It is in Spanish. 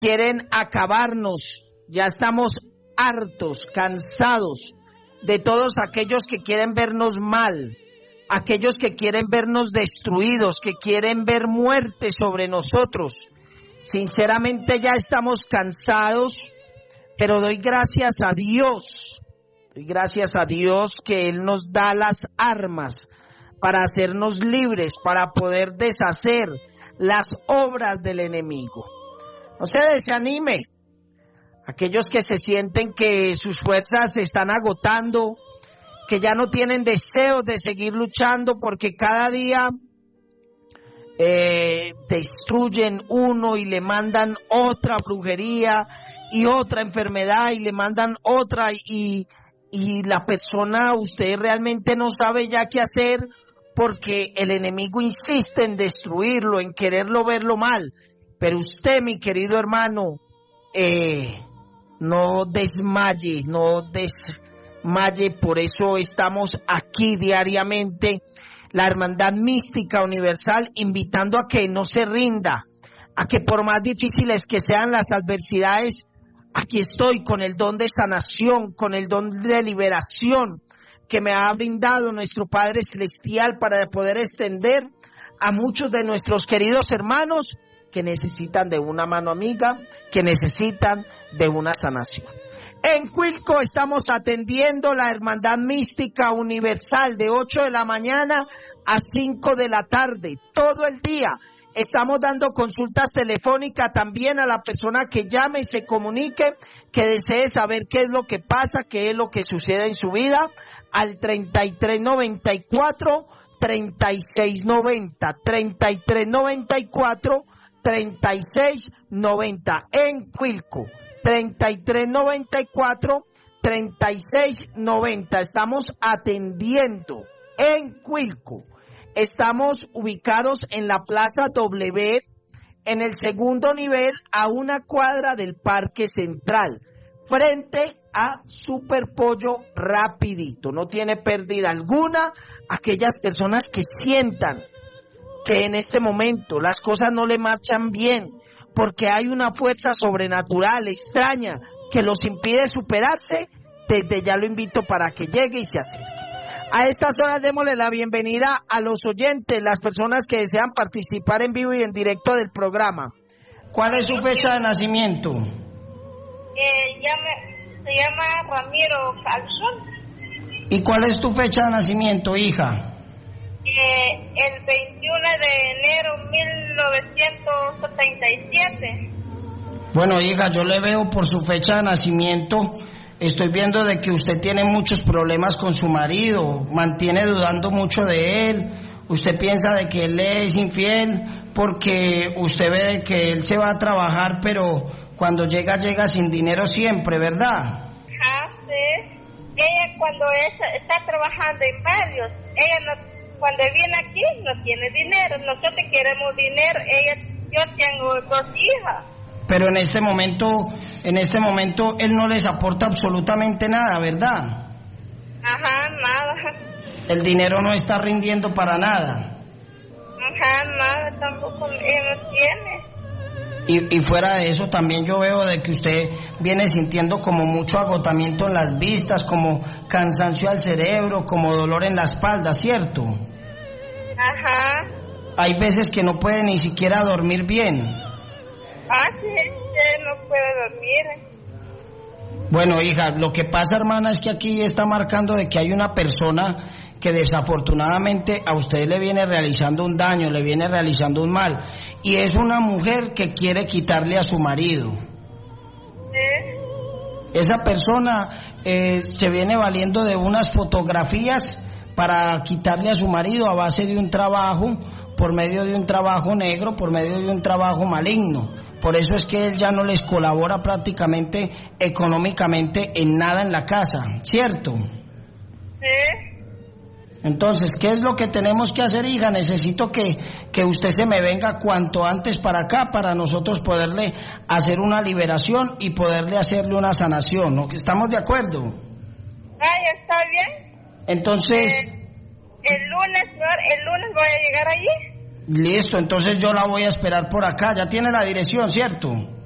quieren acabarnos. Ya estamos hartos, cansados de todos aquellos que quieren vernos mal, aquellos que quieren vernos destruidos, que quieren ver muerte sobre nosotros. Sinceramente ya estamos cansados, pero doy gracias a Dios que Él nos da las armas para hacernos libres, para poder deshacer las obras del enemigo. No se desanime. Aquellos que se sienten que sus fuerzas se están agotando, que ya no tienen deseos de seguir luchando porque cada día destruyen uno y le mandan otra brujería y otra enfermedad y le mandan otra y la persona, usted realmente no sabe ya qué hacer porque el enemigo insiste en destruirlo, en quererlo verlo mal. Pero usted, mi querido hermano, no desmaye, por eso estamos aquí diariamente, la Hermandad Mística Universal, invitando a que no se rinda, a que por más difíciles que sean las adversidades, aquí estoy con el don de sanación, con el don de liberación que me ha brindado nuestro Padre Celestial para poder extender a muchos de nuestros queridos hermanos que necesitan de una mano amiga, que necesitan de una sanación. En Cuilco estamos atendiendo la Hermandad Mística Universal de 8 de la mañana a 5 de la tarde, todo el día. Estamos dando consultas telefónicas también a la persona que llame y se comunique, que desee saber qué es lo que pasa, qué es lo que sucede en su vida, al 3394 3690, 3394 3690 en Cuilco, 3394 3690. Estamos atendiendo en Cuilco. Estamos ubicados en la Plaza W, en el segundo nivel, a una cuadra del Parque Central, frente a Superpollo Rapidito. No tiene pérdida alguna. Aquellas personas que sientan que en este momento las cosas no le marchan bien, porque hay una fuerza sobrenatural, extraña, que los impide superarse, desde ya lo invito para que llegue y se acerque. A estas horas démosle la bienvenida a los oyentes, las personas que desean participar en vivo y en directo del programa. ¿Cuál es su fecha de nacimiento? Se llama Ramiro Calzón. ¿Y cuál es tu fecha de nacimiento, hija? El 21 de enero 1977. Bueno, hija, yo le veo por su fecha de nacimiento, estoy viendo de que usted tiene muchos problemas con su marido, mantiene dudando mucho de él, usted piensa de que él le es infiel porque usted ve de que él se va a trabajar, pero cuando llega sin dinero siempre, ¿verdad? Sí. Ella cuando está trabajando en varios, ella no, cuando viene aquí no tiene dinero, nosotros queremos dinero, yo tengo 2 hijas. Pero en este momento él no les aporta absolutamente nada, ¿verdad? Ajá, nada. El dinero no está rindiendo para nada. Ajá, nada, tampoco él no tiene. Y fuera de eso también yo veo de que usted viene sintiendo como mucho agotamiento en las vistas, como cansancio al cerebro, como dolor en la espalda, ¿cierto? Ajá. Hay veces que no puede ni siquiera dormir bien. Sí, no puede dormir. Bueno, hija, lo que pasa, hermana, es que aquí está marcando de que hay una persona que desafortunadamente a usted le viene realizando un daño, le viene realizando un mal, y es una mujer que quiere quitarle a su marido. Sí. Esa persona se viene valiendo de unas fotografías para quitarle a su marido a base de un trabajo, por medio de un trabajo negro, por medio de un trabajo maligno. Por eso es que él ya no les colabora prácticamente económicamente en nada en la casa, ¿cierto? Sí. Entonces, ¿qué es lo que tenemos que hacer, hija? Necesito que usted se me venga cuanto antes para acá, para nosotros poderle hacer una liberación y poderle hacerle una sanación, ¿no? ¿Estamos de acuerdo? Está bien. Entonces... el lunes voy a llegar allí. Listo, entonces yo la voy a esperar por acá. Ya tiene la dirección, ¿cierto?